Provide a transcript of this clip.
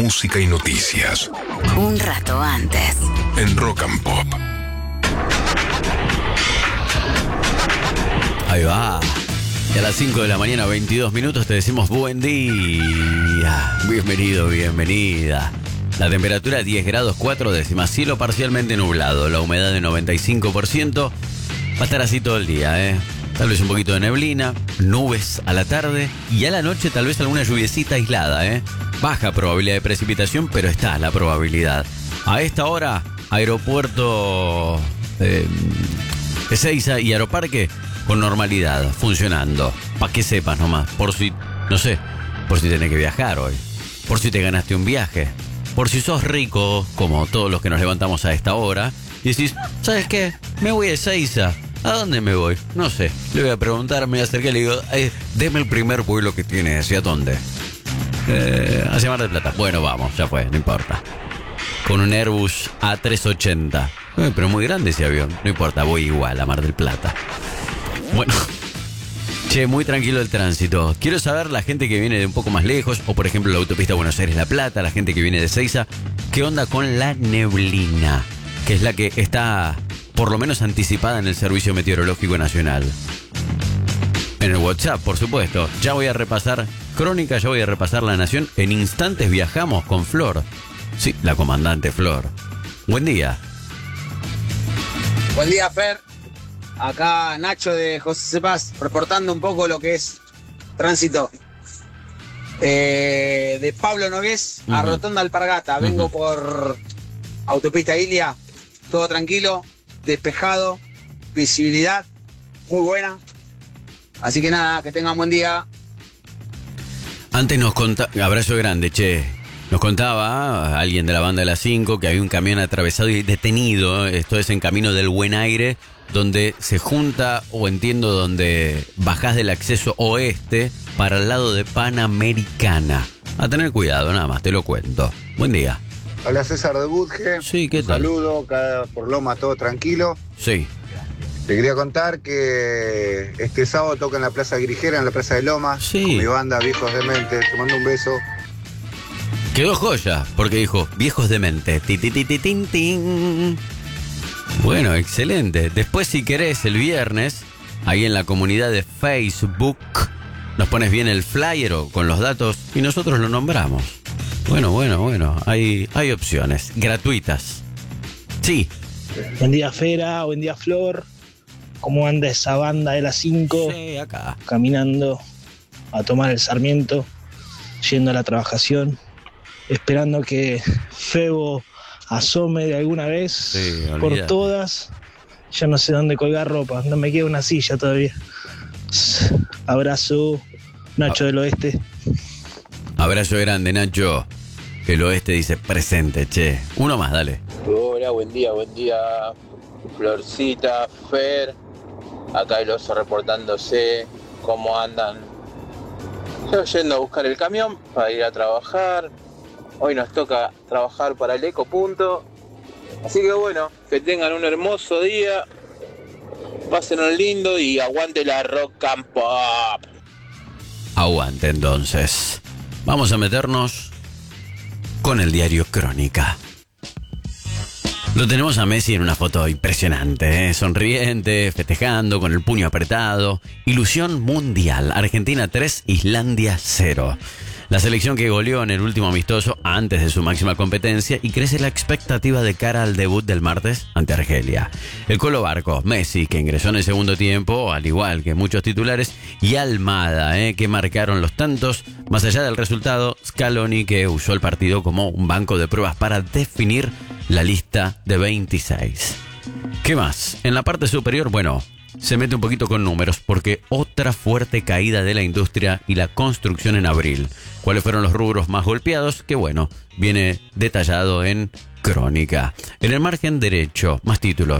música y noticias. Un rato antes. En Rock and Pop. Ahí va. Y a las 5 de la mañana, 22 minutos, te decimos buen día. Bienvenido, bienvenida. La temperatura 10 grados 4 décimas. Cielo parcialmente nublado. La humedad de 95%. Va a estar así todo el día, ¿eh? Tal vez un poquito de neblina, nubes a la tarde y a la noche tal vez alguna lluviecita aislada, ¿eh? Baja probabilidad de precipitación, pero está la probabilidad. A esta hora, aeropuerto de Ezeiza y Aeroparque con normalidad, funcionando. Para que sepas nomás, por si, no sé, por si tenés que viajar hoy, por si te ganaste un viaje, por si sos rico, como todos los que nos levantamos a esta hora, y decís, ¿sabes qué? Me voy a Ezeiza. ¿A dónde me voy? No sé. Le voy a preguntar, me acerqué y le digo, deme el primer vuelo que tiene. ¿Hacia dónde? Hacia Mar del Plata. Bueno, vamos, ya fue, no importa. Con un Airbus A380. Pero muy grande ese avión. No importa, voy igual a Mar del Plata. Bueno. Che, muy tranquilo el tránsito. Quiero saber la gente que viene de un poco más lejos, o por ejemplo la autopista Buenos Aires-La Plata, la gente que viene de Ezeiza, ¿qué onda con la neblina? Que es la que está por lo menos anticipada en el Servicio Meteorológico Nacional. En el WhatsApp, por supuesto. Ya voy a repasar Crónica, ya voy a repasar La Nación. En instantes viajamos con Flor. Sí, la comandante Flor. Buen día. Buen día, Fer. Acá Nacho de José Cepaz, reportando un poco lo que es tránsito. De Pablo Nogués a Rotonda Alpargata. Vengo por autopista Ilia. Todo tranquilo, despejado, visibilidad muy buena. Así que nada, que tengan buen día. Antes nos contaba, abrazo grande, che. Nos contaba alguien de la banda de las 5 que había un camión atravesado y detenido. Esto es en camino del Buen Aire, donde se junta, o entiendo, donde bajás del acceso oeste para el lado de Panamericana. A tener cuidado, nada más, te lo cuento. Buen día. Hola, César de Budge. Sí, ¿qué tal? Saludo, acá por Loma todo tranquilo. Sí. Te quería contar que este sábado toca en la Plaza Grijera, en la Plaza de Loma, sí, con mi banda Viejos Dementes. Te mando un beso. Quedó joya, porque dijo Viejos Dementes. Ti, ti, ti, ti, tin, tin. Bueno, excelente. Después, si querés, el viernes, ahí en la comunidad de Facebook, nos pones bien el flyer o con los datos y nosotros lo nombramos. Bueno, hay opciones gratuitas. Sí. Buen día, Fera, buen día, Flor. ¿Cómo anda esa banda de las 5? Sí, acá. Caminando a tomar el Sarmiento, yendo a la trabajación, esperando que Febo asome de alguna vez, sí, por todas. Ya no sé dónde colgar ropa, no me queda una silla todavía. Abrazo, Nacho del Oeste. Abrazo grande, Nacho. El Oeste dice presente, che. Uno más, dale. Hola, buen día, Florcita, Fer. Acá el oso reportándose. ¿Cómo andan? Yo yendo a buscar el camión para ir a trabajar. Hoy nos toca trabajar para el Eco Punto. Así que bueno, que tengan un hermoso día. Pásenlo lindo y aguante la Rock and Pop. Aguante entonces. Vamos a meternos con el diario Crónica. Lo tenemos a Messi en una foto impresionante, ¿eh? Sonriente, festejando, con el puño apretado. Ilusión mundial. Argentina 3, Islandia 0. La selección que goleó en el último amistoso antes de su máxima competencia, y crece la expectativa de cara al debut del martes ante Argelia. El Colo Barco, Messi, que ingresó en el segundo tiempo, al igual que muchos titulares, y Almada, que marcaron los tantos. Más allá del resultado, Scaloni, que usó el partido como un banco de pruebas para definir la lista de 26. ¿Qué más? En la parte superior, bueno, se mete un poquito con números, porque otra fuerte caída de la industria y la construcción en abril. ¿Cuáles fueron los rubros más golpeados? Que bueno, viene detallado en Crónica. En el margen derecho, más títulos.